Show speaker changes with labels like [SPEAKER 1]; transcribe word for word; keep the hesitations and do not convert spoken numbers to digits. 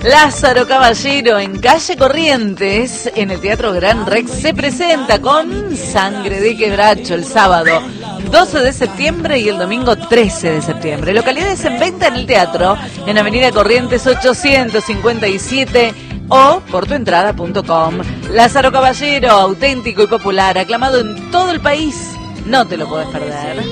[SPEAKER 1] Lázaro Caballero en calle Corrientes, en el Teatro Gran Rex, se presenta con Sangre de Quebracho el sábado doce de septiembre y el domingo trece de septiembre. Localidades en venta en el teatro, en Avenida Corrientes ochocientos cincuenta y siete o por tu entrada punto com. Lázaro Caballero, auténtico y popular, aclamado en todo el país. No te lo podés perder.